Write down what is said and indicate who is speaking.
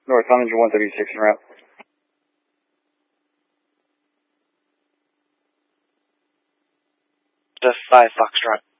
Speaker 1: North Hunter 136 en route.
Speaker 2: Just 5 Foxtrot.